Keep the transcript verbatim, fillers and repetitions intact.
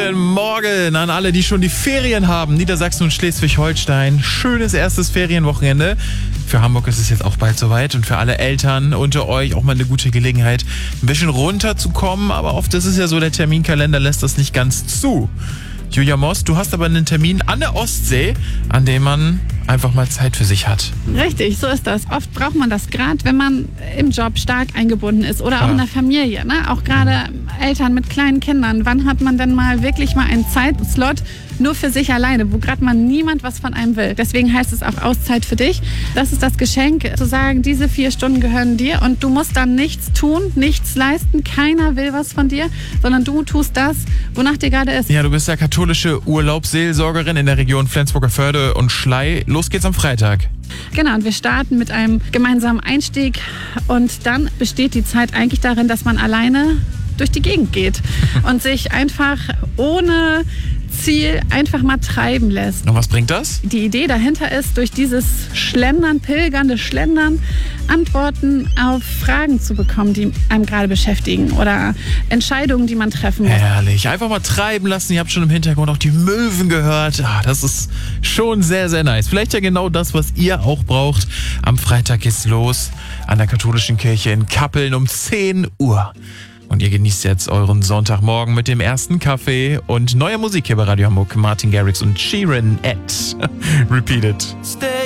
Guten Morgen an alle, die schon die Ferien haben. Niedersachsen und Schleswig-Holstein. Schönes erstes Ferienwochenende. Für Hamburg ist es jetzt auch bald soweit und für alle Eltern unter euch auch mal eine gute Gelegenheit, ein bisschen runterzukommen. Aber oft ist es ja so, der Terminkalender lässt das nicht ganz zu. Julia Moss, du hast aber einen Termin an der Ostsee, an dem man einfach mal Zeit für sich hat. Richtig, so ist das. Oft braucht man das, gerade wenn man im Job stark eingebunden ist oder auch Ja. in der Familie. Ne? Auch gerade Eltern mit kleinen Kindern. Wann hat man denn mal wirklich mal einen Zeitslot nur für sich alleine, wo gerade mal niemand was von einem will? Deswegen heißt es auch Auszeit für dich. Das ist das Geschenk, zu sagen, diese vier Stunden gehören dir und du musst dann nichts tun, nichts leisten. Keiner will was von dir, sondern du tust das, wonach dir gerade ist. Ja, du bist ja katholische Urlaubsseelsorgerin in der Region Flensburger Förde und Schlei. Los geht's am Freitag. Genau, und wir starten mit einem gemeinsamen Einstieg und dann besteht die Zeit eigentlich darin, dass man alleine durch die Gegend geht und sich einfach ohne Ziel einfach mal treiben lässt. Und was bringt das? Die Idee dahinter ist, durch dieses Schlendern, pilgernde Schlendern, Antworten auf Fragen zu bekommen, die einem gerade beschäftigen oder Entscheidungen, die man treffen muss. Herrlich. Einfach mal treiben lassen. Ihr habt schon im Hintergrund auch die Möwen gehört. Ah, das ist schon sehr, sehr nice. Vielleicht ja genau das, was ihr auch braucht. Am Freitag geht's los an der katholischen Kirche in Kappeln um zehn Uhr. Und ihr genießt jetzt euren Sonntagmorgen mit dem ersten Kaffee und neuer Musik hier bei Radio Hamburg. Martin Garrix und Sheeran at Repeat It. Stay